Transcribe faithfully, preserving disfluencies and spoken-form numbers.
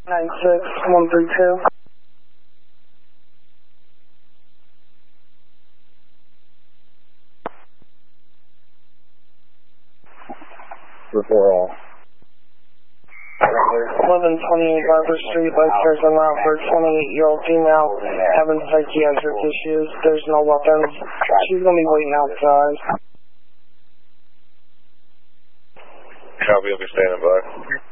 nine six one three two. Report all. eleven twenty-eight Barber Street, Bikers en route for a twenty-eight-year-old female having psychiatric issues. There's no weapons. She's going to be waiting outside. Copy, I'll be standing by.